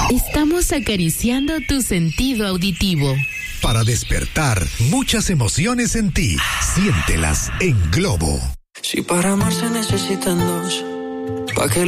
Estamos acariciando tu sentido auditivo. Para despertar muchas emociones en ti, siéntelas en Globo. Si para amar se necesitan dos, ¿pa' qué